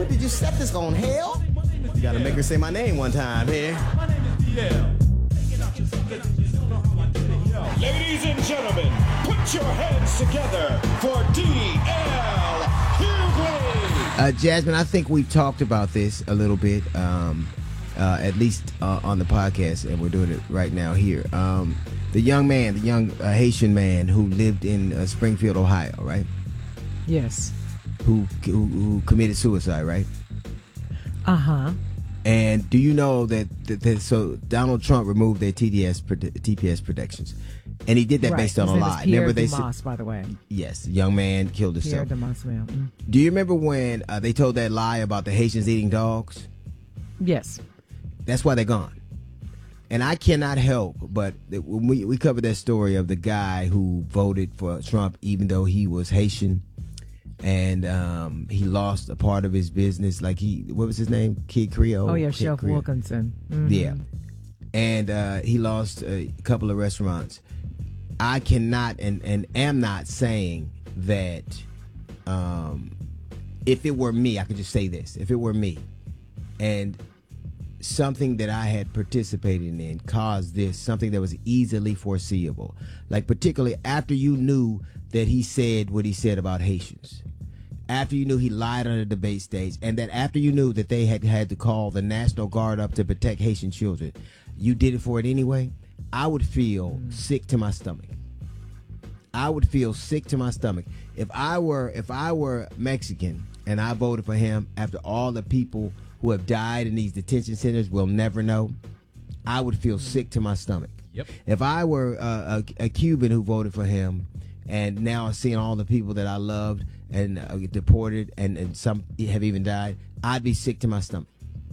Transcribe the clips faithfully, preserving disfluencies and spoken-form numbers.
What did you set this on, hell? You gotta make her say my name one time here. Ladies and gentlemen, put your hands together for D L Hughley. Uh, Jasmine, I think we've talked about this a little bit, um, uh, at least uh, on the podcast, and we're doing it right now here. Um, the young man, the young uh, Haitian man who lived in uh, Springfield, Ohio, right? Yes. Who, who who committed suicide, right? Uh huh. And do you know that, that, that so Donald Trump removed their T D S T P S protections, and he did that right. based on His a name is lie. Pierre Remember they Dumas, said, by the way. yes, young man killed Pierre himself. Dumas, yeah. Mm. Do you remember when uh, they told that lie about the Haitians eating dogs? Yes. That's why they're gone. And I cannot help but that when we we covered that story of the guy who voted for Trump even though he was Haitian. And um, he lost a part of his business. Like he, what was his name? Kid Creole. Oh yeah, Kid Chef Creole. Wilkinson. Mm-hmm. Yeah, and uh, he lost a couple of restaurants. I cannot and, and am not saying that um, if it were me, I could just say this. If it were me, and something that I had participated in caused this, something that was easily foreseeable, like particularly after you knew that he said what he said about Haitians. After you knew he lied on the debate stage, and that after you knew that they had had to call the National Guard up to protect Haitian children, you did it for it anyway, I would feel mm. sick to my stomach. I would feel sick to my stomach. If I were if I were Mexican and I voted for him after all the people who have died in these detention centers will never know, I would feel mm. sick to my stomach. Yep. If I were uh, a, a Cuban who voted for him and now seeing all the people that I loved and uh, deported and, and some have even died, I'd be sick to my stomach.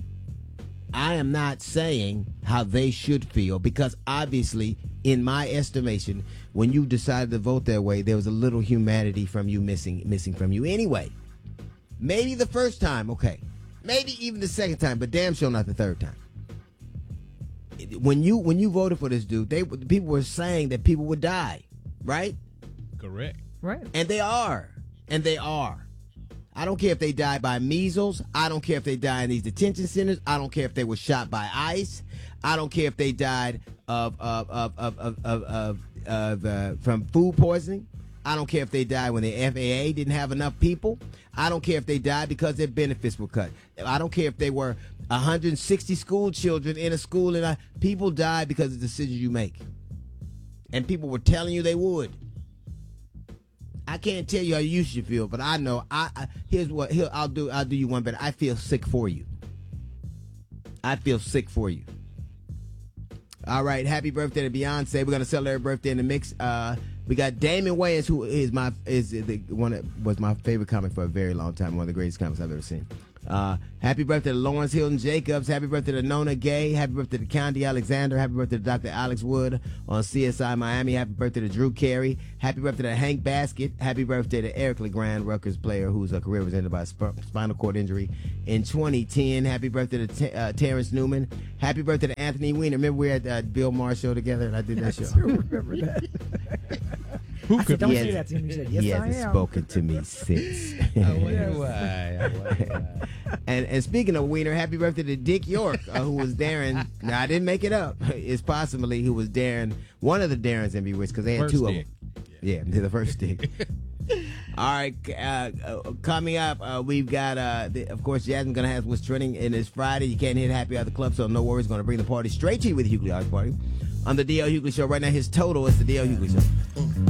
I am not saying how they should feel because obviously, in my estimation, when you decided to vote that way, there was a little humanity from you missing missing from you anyway. Maybe the first time, okay. Maybe even the second time, but damn sure not the third time. When you when you voted for this dude, they people were saying that people would die, right? Correct. Right. And they are. And they are. I don't care if they died by measles. I don't care if they died in these detention centers. I don't care if they were shot by ICE. I don't care if they died of of of of of, of, of, of uh, from food poisoning. I don't care if they died when the F A A didn't have enough people. I don't care if they died because their benefits were cut. I don't care if they were one hundred sixty school children in a school and uh, people died because of the decisions you make. And people were telling you they would. I can't tell you how you should feel, but I know. I, I here's what here, I'll do. I'll do you one better. I feel sick for you. I feel sick for you. All right, happy birthday to Beyonce. We're gonna celebrate her birthday in the mix. Uh, we got Damon Wayans, who is my is the one that was my favorite comic for a very long time. One of the greatest comics I've ever seen. Uh, happy birthday to Lawrence Hilton Jacobs. Happy birthday to Nona Gay. Happy birthday to Candy Alexander. Happy birthday to Doctor Alex Wood on C S I Miami. Happy birthday to Drew Carey. Happy birthday to Hank Baskett. Happy birthday to Eric LeGrand, Rutgers player whose uh, career was ended by sp- spinal cord injury in twenty ten. Happy birthday to T- uh, Terrence Newman. Happy birthday to Anthony Weiner. Remember we had uh, Bill Maher show together and I did that show. I remember that. Who I could said, don't He say has- that to him. He said, yes, he I hasn't am. spoken to me since. I wonder why. I wonder why. And, and speaking of Wiener, happy birthday to Dick York, uh, who was Darren. Now, I didn't make it up. It's possibly who was Darren, one of the Darrens in Bewitched, because they had First two Dick. of them. Yeah, they're the first Dick. All right, uh, uh, coming up, uh, we've got, uh, the, of course, Jasmine's going to have what's trending, and it's Friday. You can't hit Happy Hour at the Club, so no worries. Going to bring the party straight to you with the Hughley House Party. On the D L Hughley Show right now, his total is the D L Hughley Show.